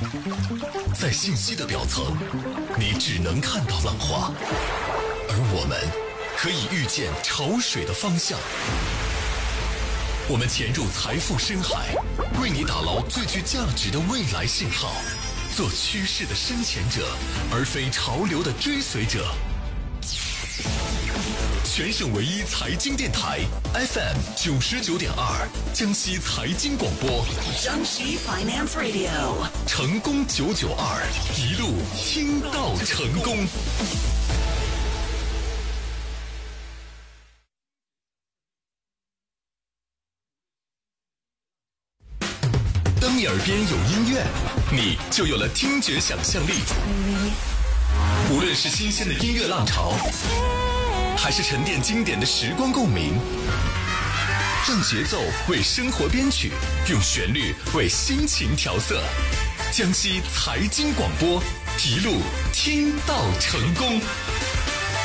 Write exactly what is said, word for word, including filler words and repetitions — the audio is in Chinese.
在信息的表层，你只能看到浪花，而我们可以预见潮水的方向。我们潜入财富深海，为你打捞最具价值的未来信号，做趋势的深潜者，而非潮流的追随者。全省唯一财经电台 F M 九十九点二，江西财经广播， 江西 Finance Radio， 成功九九二，一路听到成功。当你耳边有音乐，你就有了听觉想象力。无论是新鲜的音乐浪潮，还是沉淀经典的时光共鸣，让节奏为生活编曲，用旋律为心情调色。江西财经广播，一路听到成功。